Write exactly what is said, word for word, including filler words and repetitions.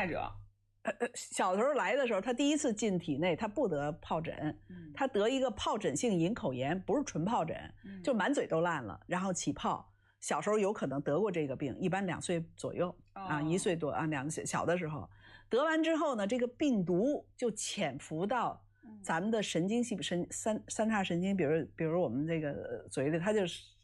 害者。 呃呃，小时候来的时候，他第一次进体内，他不得疱疹，嗯、他得一个疱疹性隐口炎，不是纯疱疹，嗯、就满嘴都烂了，然后起泡。小时候有可能得过这个病，一般两岁左右、哦、啊，一岁多啊，两岁小的时候得完之后呢，这个病毒就潜伏到咱们的神经系神三三叉神经，比如比如我们这个嘴里，它就